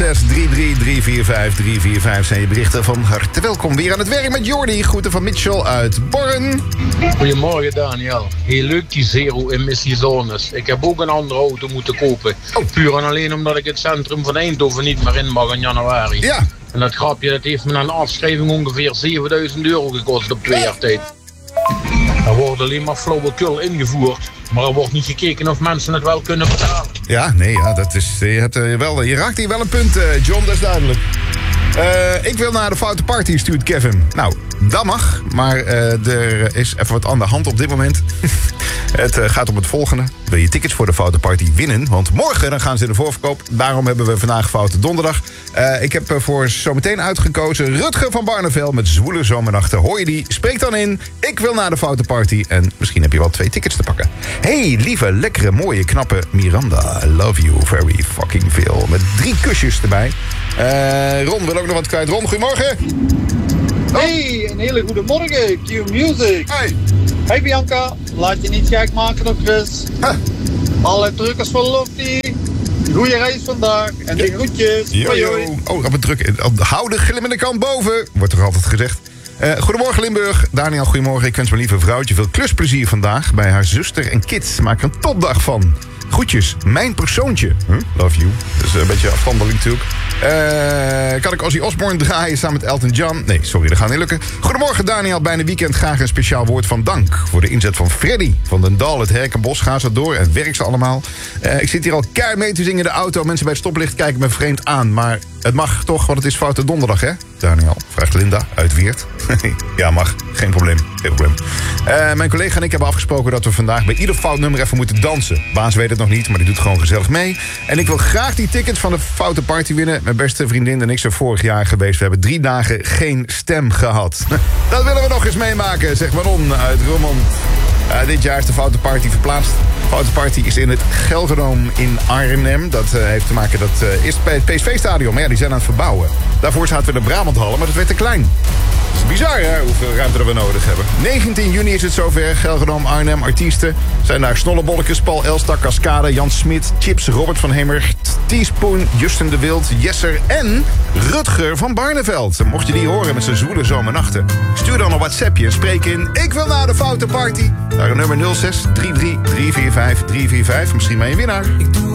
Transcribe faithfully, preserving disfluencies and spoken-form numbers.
zes drie drie drie vier vijf drie vier vijf zijn je berichten van harte welkom. Weer aan het werk met Jordi. Groeten van Mitchell uit Born. Goedemorgen Daniel. Heel leuk die zero-emissiezones. Ik heb ook een andere auto moeten kopen. Oh. Puur en alleen omdat ik het centrum van Eindhoven niet meer in mag in januari. Ja. En dat grapje dat heeft me na een afschrijving ongeveer zevenduizend euro gekost op twee jaar tijd. Er wordt alleen maar flauwekul ingevoerd. Maar er wordt niet gekeken of mensen het wel kunnen betalen. Ja, nee, ja, dat is, je, hebt, uh, wel, je raakt hier wel een punt, uh, John, dat is duidelijk. Uh, ik wil naar de foute party, stuurt Kevin. Nou, dat mag, maar uh, er is even wat aan de hand op dit moment. Het uh, gaat om het volgende. Wil je tickets voor de foute party winnen? Want morgen dan gaan ze in de voorverkoop. Daarom hebben we vandaag Foute Donderdag. Uh, ik heb uh, voor zometeen uitgekozen Rutger van Barneveld met Zwoele Zomernachten. Hoor je die? Spreek dan in. Ik wil naar de foute party. En misschien heb je wel twee tickets te pakken. Hey, lieve, lekkere, mooie, knappe Miranda. I love you very fucking veel. Met drie kusjes erbij. Uh, Ron wil ook nog wat kwijt. Ron, goedemorgen. Oh. Hey, een hele goede morgen. Q Music. Hey. Hey Bianca, laat je niet gek maken door Chris. Huh. Alle drukkers van Lofty. Goeie reis vandaag en de groetjes. Yo, yo. Oh, op het druk. Hou de glimmende kant boven. Wordt toch altijd gezegd. Uh, goedemorgen Limburg. Daniel, goedemorgen. Ik wens mijn lieve vrouwtje veel klusplezier vandaag bij haar zuster en kids. Maak er een topdag van. Groetjes, mijn persoontje. Huh? Love you. Dat is een beetje afstandelijk natuurlijk. Uh, kan ik Ozzy Osbourne draaien samen met Elton John? Nee, sorry, dat gaat niet lukken. Goedemorgen Daniel, bijna weekend. Graag een speciaal woord van dank voor de inzet van Freddy van den Dal, het Herkenbos. Ga zo door en werk ze allemaal. Uh, ik zit hier al keihard mee te zingen in de auto. Mensen bij het stoplicht kijken me vreemd aan. Maar het mag toch, want het is Foute Donderdag, hè? Daniel, vraagt Linda uit Weert. Ja, mag. Geen probleem. Geen probleem. Uh, mijn collega en ik hebben afgesproken dat we vandaag bij ieder fout nummer even moeten dansen. Baas weet het nog niet, maar die doet gewoon gezellig mee. En ik wil graag die tickets van de foute party winnen. Mijn beste vriendin en ik zijn vorig jaar geweest. We hebben drie dagen geen stem gehad. Dat willen we nog eens meemaken, zegt Manon uit Roermond. Uh, dit jaar is de foute party verplaatst. De foute party is in het Gelredome in Arnhem. Dat uh, heeft te maken dat uh, eerst bij het P S V-stadion. Maar ja, die zijn aan het verbouwen. Daarvoor zaten we in de Brabanthallen, maar dat werd te klein. Het is bizar, hè, hoeveel ruimte we nodig hebben. negentien juni is het zover. Gelredome, Arnhem, artiesten zijn daar Snollebollekes, Paul Elstak, Cascade, Jan Smit, Chips, Robert van Hemmer, Teaspoon, Justin de Wild, Jesser en Rutger van Barneveld. Mocht je die horen met zijn zwoele zomernachten, stuur dan een WhatsAppje en spreek in. Ik wil naar de foute party. Naar nummer nul zes drie drie drie vier vijf drie vier vijf. Misschien ben je winnaar.